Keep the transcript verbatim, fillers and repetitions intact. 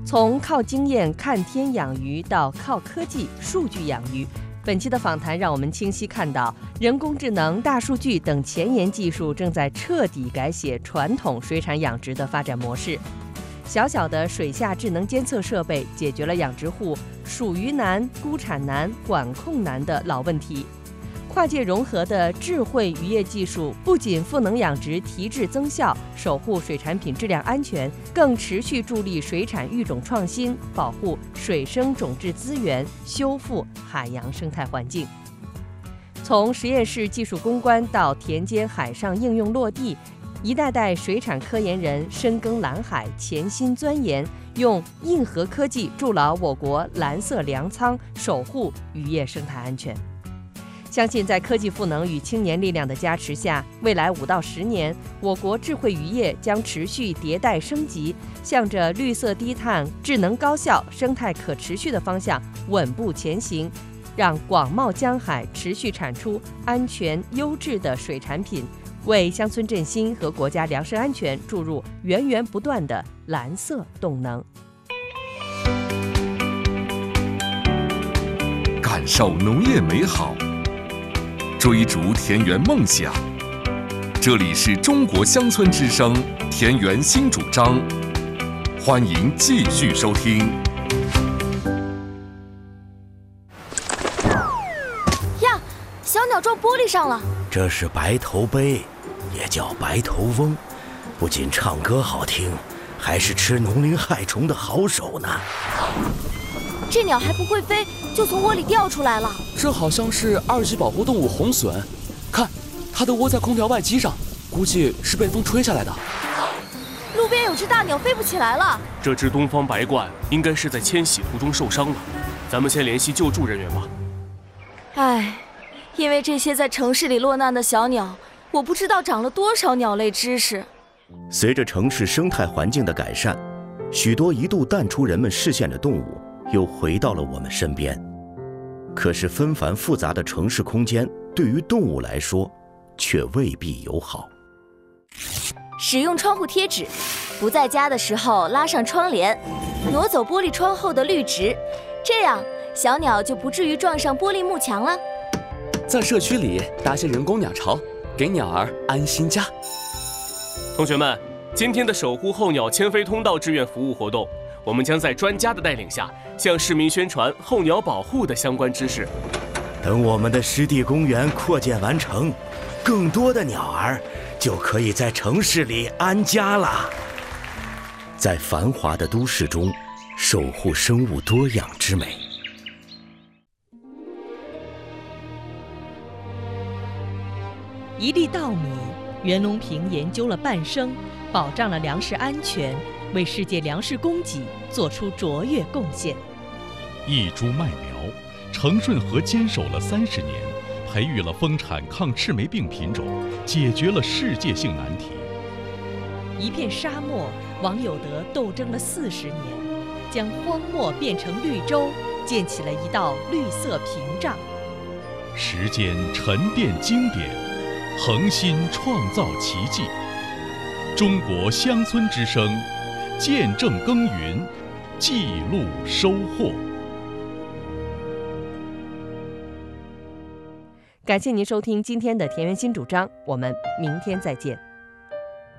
从靠经验看天养鱼到靠科技数据养鱼，本期的访谈让我们清晰看到，人工智能、大数据等前沿技术正在彻底改写传统水产养殖的发展模式。小小的水下智能监测设备解决了养殖户属鱼难、估产难、管控难的老问题。跨界融合的智慧渔业技术不仅赋能养殖提质增效，守护水产品质量安全，更持续助力水产育种创新，保护水生种质资源，修复海洋生态环境。从实验室技术攻关到田间海上应用落地，一代代水产科研人深耕蓝海，潜心钻研，用硬核科技筑牢我国蓝色粮仓，守护渔业生态安全。相信在科技赋能与青年力量的加持下，未来五到十年，我国智慧渔业将持续迭代升级，向着绿色低碳、智能高效、生态可持续的方向稳步前行，让广袤江海持续产出安全优质的水产品，为乡村振兴和国家粮食安全注入源源不断的蓝色动能。 感受农业美好，追逐田园梦想。这里是中国乡村之声田园新主张，欢迎继续收听。 呀，小鸟撞玻璃上了。 这是白头鹎，也叫白头翁，不仅唱歌好听，还是吃农林害虫的好手呢。 这鸟还不会飞，就从窝里掉出来了。 这好像是二级保护动物红隼，看，它的窝在空调外机上，估计是被风吹下来的。 路边有只大鸟飞不起来了。 这只东方白鹳应该是在迁徙途中受伤了，咱们先联系救助人员吧。 唉，因为这些在城市里落难的小鸟，我不知道长了多少鸟类知识。 随着城市生态环境的改善，许多一度淡出人们视线的动物又回到了我们身边。可是纷繁复杂的城市空间对于动物来说却未必友好。 使用窗户贴纸，不在家的时候拉上窗帘，挪走玻璃窗后的绿植，这样小鸟就不至于撞上玻璃幕墙了。 在社区里搭些人工鸟巢，给鸟儿安心家。 同学们，今天的守护候鸟迁飞通道志愿服务活动，我们将在专家的带领下，向市民宣传候鸟保护的相关知识。 等我们的湿地公园扩建完成，更多的鸟儿就可以在城市里安家了。在繁华的都市中，守护生物多样之美。 一粒稻米，袁隆平研究了半生，保障了粮食安全，为世界粮食供给做出卓越贡献。 一株麦苗，程顺和坚守了三十年，培育了丰产抗赤霉病品种，解决了世界性难题。 一片沙漠，王有德斗争了四十年，将荒漠变成绿洲，建起了一道绿色屏障。 时间沉淀经典，恒心创造奇迹。中国乡村之声，见证耕耘，记录收获。 感谢您收听今天的田园新主张，我们明天再见。